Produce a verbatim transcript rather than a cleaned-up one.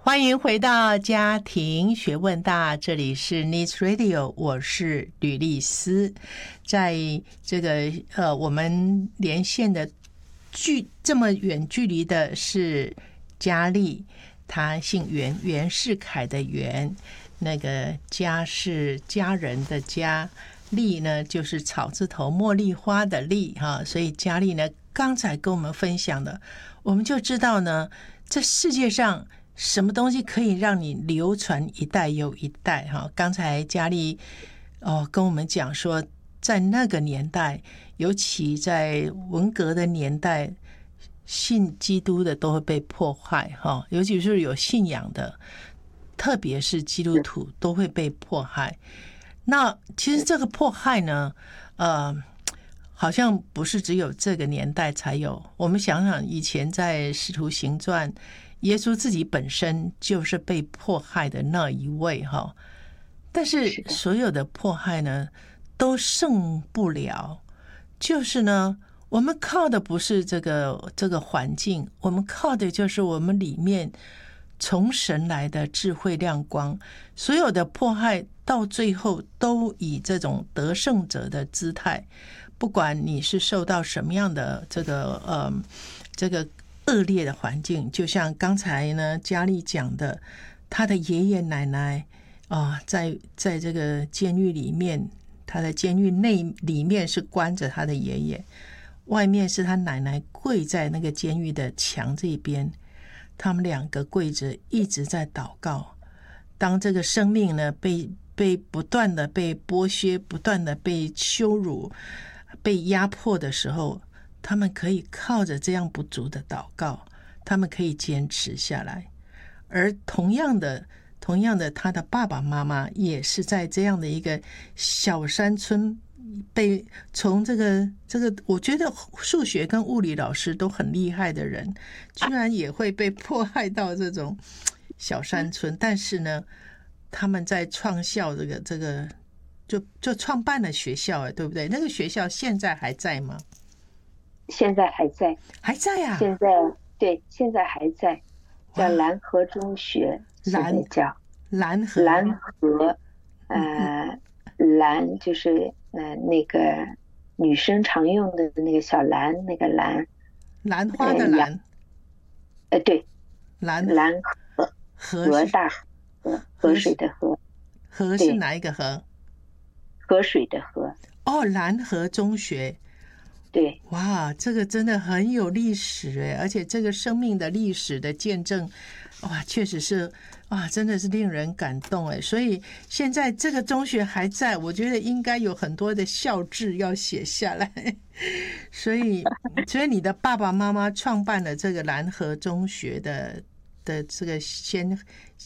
欢迎回到家庭学问大，这里是 Needs Radio， 我是吕丽丝。在这个呃，我们连线的距这么远距离的是佳丽，她姓袁，袁世凯的袁，那个家是家人的家，丽呢就是草字头茉莉花的丽哈，所以佳丽呢刚才跟我们分享的，我们就知道呢，这世界上什么东西可以让你流传一代又一代哈？刚才佳丽哦跟我们讲说，在那个年代，尤其在文革的年代，信基督的都会被迫害哈，尤其是有信仰的，特别是基督徒都会被迫害。那其实这个迫害呢，呃，好像不是只有这个年代才有。我们想想，以前在《使徒行传》。耶稣自己本身就是被迫害的那一位哈，但是所有的迫害呢，都胜不了。就是呢，我们靠的不是这个这个环境，我们靠的就是我们里面从神来的智慧亮光。所有的迫害到最后都以这种得胜者的姿态，不管你是受到什么样的这个呃这个。恶劣的环境，就像刚才呢佳丽讲的，他的爷爷奶奶啊、呃，在在这个监狱里面，他的监狱内里面是关着他的爷爷，外面是他奶奶跪在那个监狱的墙这边，他们两个跪着一直在祷告。当这个生命呢被被不断的被剥削，不断的被羞辱，被压迫的时候，他们可以靠着这样不足的祷告，他们可以坚持下来。而同样的同样的他的爸爸妈妈也是在这样的一个小山村被从这个这个我觉得数学跟物理老师都很厉害的人，居然也会被迫害到这种小山村。但是呢，他们在创校这个这个就就创办了学校，对不对？那个学校现在还在吗？ 现在还在， 还在呀、啊。 现在对，现在还在，叫蓝河中学。 蓝叫蓝河， 蓝河，呃，蓝就是呃那个女生常用的那个小蓝，那个蓝， 兰花的兰。 呃，对， 蓝蓝河，河大河，河水的河。 河是哪一个河？ 河水的河。 哦，蓝河中学。 对， 哇，这个真的很有历史哎，而且这个生命的历史的见证，哇，确实是哇，真的是令人感动哎。所以现在这个中学还在，我觉得应该有很多的校志要写下来。所以，所以你的爸爸妈妈创办了这个蓝河中学的的这个先